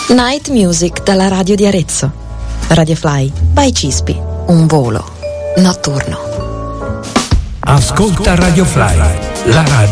Night Music dalla radio di Arezzo. Radio Fly by Cispi, un volo notturno. Ascolta Radio Fly, la radio